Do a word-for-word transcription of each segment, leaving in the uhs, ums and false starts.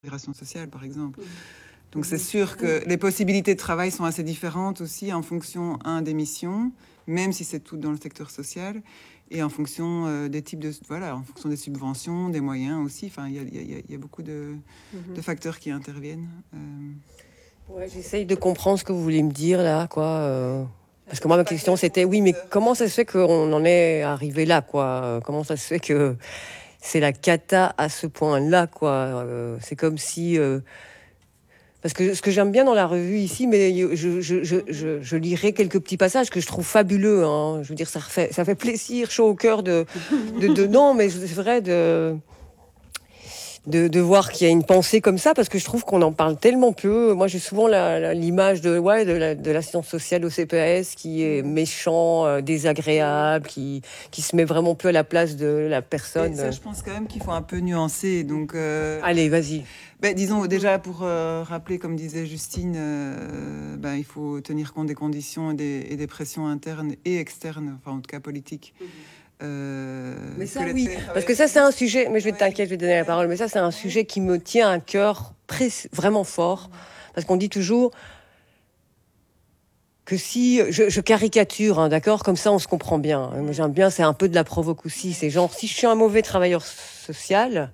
l'intégration sociale, par exemple. Donc c'est sûr que les possibilités de travail sont assez différentes aussi en fonction, un, des missions, même si c'est tout dans le secteur social, et en fonction euh, des types de... Voilà, en fonction des subventions, des moyens aussi. Enfin, il y a, y, a, y a beaucoup de, mm-hmm. de facteurs qui interviennent. Euh... Ouais, j'essaye de comprendre ce que vous voulez me dire, là, quoi. Euh... Parce que moi, ma question, c'était, oui, mais comment ça se fait qu'on en est arrivé là, quoi? Comment ça se fait que c'est la cata à ce point-là, quoi? euh, C'est comme si... Euh... Parce que ce que j'aime bien dans la revue ici, mais je, je, je, je, je lirai quelques petits passages que je trouve fabuleux. Hein. Je veux dire, ça fait, ça fait plaisir, chaud au cœur de, de, de... Non, mais c'est vrai de... De, de voir qu'il y a une pensée comme ça, parce que je trouve qu'on en parle tellement peu. Moi, j'ai souvent la, la, l'image de, ouais, de, la, de l'assistance sociale au C P A S qui est méchant, euh, désagréable, qui, qui se met vraiment peu à la place de la personne. Et ça, je pense quand même qu'il faut un peu nuancer. Donc, euh... Allez, vas-y. Ben, disons, déjà, pour euh, rappeler, comme disait Justine, euh, ben, il faut tenir compte des conditions et des, et des pressions internes et externes, enfin, en tout cas politiques. Mm-hmm. Euh, mais ça, oui, parce que ça, c'est un sujet, mais je vais t'inquiéter, je vais te donner la parole, mais ça, c'est un sujet qui me tient à cœur pré- vraiment fort, parce qu'on dit toujours que si, je, je caricature, hein, d'accord, comme ça, on se comprend bien. Moi, j'aime bien, c'est un peu de la provoque aussi, c'est genre, si je suis un mauvais travailleur social,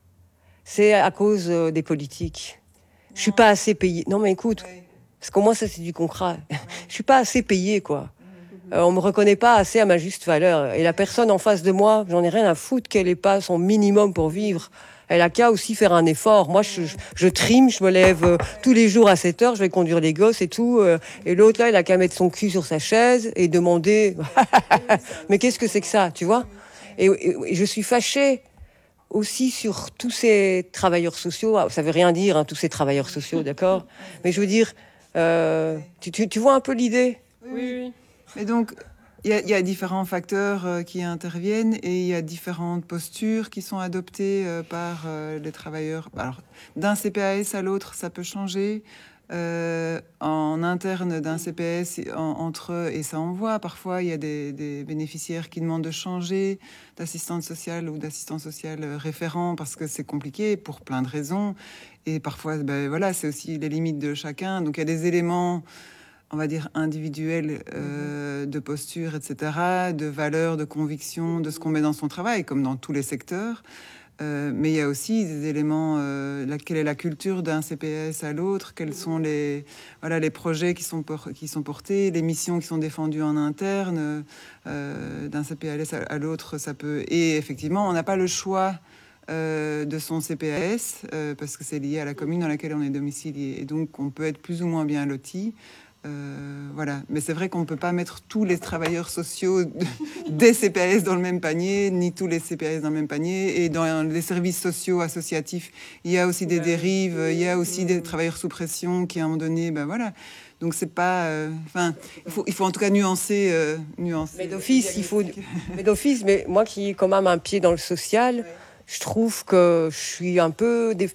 c'est à cause euh, des politiques. Je suis pas assez payé. Non, mais écoute, parce qu'au moins, ça, c'est du concret. Je suis pas assez payé, quoi. Euh, on me reconnaît pas assez à ma juste valeur. Et la personne en face de moi, j'en ai rien à foutre qu'elle ait pas son minimum pour vivre. Elle a qu'à aussi faire un effort. Moi, je, je, je trime, je me lève euh, tous les jours à sept heures, je vais conduire les gosses et tout. Euh, et l'autre, là, il a qu'à mettre son cul sur sa chaise et demander « Mais qu'est-ce que c'est que ça ?» Tu vois, et, et, et je suis fâchée aussi sur tous ces travailleurs sociaux. Ça veut rien dire, hein, tous ces travailleurs sociaux, d'accord? Mais je veux dire, euh, tu, tu, tu vois un peu l'idée? Oui, oui. Et donc, il y, y a différents facteurs euh, qui interviennent et il y a différentes postures qui sont adoptées euh, par euh, les travailleurs. Alors, d'un C P A S à l'autre, ça peut changer. Euh, en interne d'un C P A S, en, entre eux, et ça on voit, parfois, il y a des, des bénéficiaires qui demandent de changer d'assistante sociale ou d'assistant social référent parce que c'est compliqué pour plein de raisons. Et parfois, ben, voilà, c'est aussi les limites de chacun. Donc, il y a des éléments... on va dire, individuel euh, de posture, et cetera, de valeur, de conviction, de ce qu'on met dans son travail, comme dans tous les secteurs. Euh, mais il y a aussi des éléments, euh, la, quelle est la culture d'un C P S à l'autre, quels sont les, voilà, les projets qui sont, por- qui sont portés, les missions qui sont défendues en interne, euh, d'un C P S à, à l'autre, ça peut... Et effectivement, on n'a pas le choix euh, de son C P S, euh, parce que c'est lié à la commune dans laquelle on est domicilié. Et donc, on peut être plus ou moins bien loti. Euh, voilà, mais c'est vrai qu'on ne peut pas mettre tous les travailleurs sociaux des C P A S dans le même panier, ni tous les C P A S dans le même panier. Et dans les services sociaux associatifs, il y a aussi des dérives, il y a aussi des travailleurs sous pression qui, à un moment donné, ben voilà. Donc c'est pas, enfin, euh, il faut, il faut en tout cas nuancer, euh, nuancer. Mais d'office, il faut. Mais d'office, mais moi qui ai quand même un pied dans le social, ouais. Je trouve que je suis un peu. Des...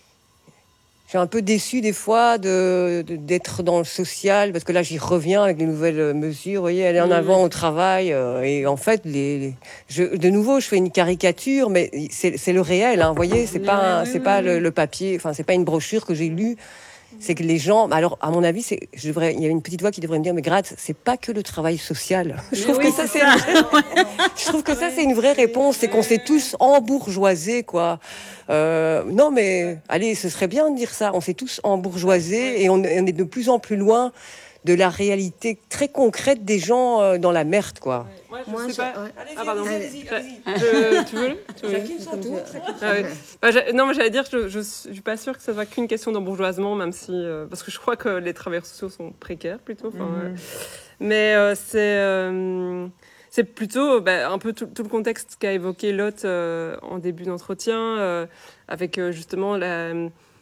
Je suis un peu déçue des fois de, de, d'être dans le social, parce que là, j'y reviens avec les nouvelles mesures. Vous voyez, aller en avant au travail. Euh, et en fait, les, les, je, de nouveau, je fais une caricature, mais c'est, c'est le réel. Hein, vous voyez, c'est pas, c'est pas le, le papier, enfin, c'est pas une brochure que j'ai lue. C'est que les gens... Alors, à mon avis, c'est, je devrais, il y a une petite voix qui devrait me dire, mais Gratte, c'est pas que le travail social. Je trouve, oui, que ça, c'est ça. Une... je trouve que ça, c'est une vraie réponse. C'est qu'on s'est tous embourgeoisés, quoi. Euh, non, mais allez, ce serait bien de dire ça. On s'est tous embourgeoisés et on, on est de plus en plus loin de la réalité très concrète des gens euh, dans la merde, quoi. Ouais, moi, je sais moi, pas. Ouais. Allez-y, ah, pardon. allez-y, allez-y. Je, tu veux, tu veux Chacune son tour. Ah, ouais. bah, Non, mais j'allais dire, je, je, je suis pas sûre que ce soit qu'une question d'embourgeoisement, même si... Euh, parce que je crois que les travailleurs sociaux sont précaires, plutôt. Mm-hmm. Ouais. Mais euh, c'est... Euh, c'est plutôt bah, un peu tout, tout le contexte qu'a évoqué Lotte euh, en début d'entretien, euh, avec euh, justement la...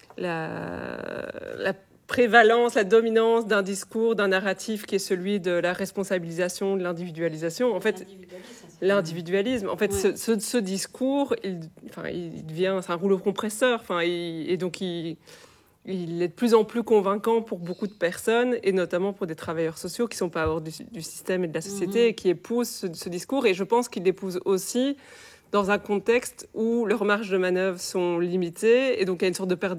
la, la prévalence, la dominance d'un discours, d'un narratif qui est celui de la responsabilisation, de l'individualisation. En fait, l'individualisme. En fait, ouais. ce, ce, ce discours, il, enfin, il devient, c'est un rouleau compresseur. Enfin, il, et donc, il, il est de plus en plus convaincant pour beaucoup de personnes, et notamment pour des travailleurs sociaux qui ne sont pas hors du, du système et de la société, mmh. et qui épousent ce, ce discours. Et je pense qu'il l'épouse aussi dans un contexte où leurs marges de manœuvre sont limitées et donc il y a une sorte de perte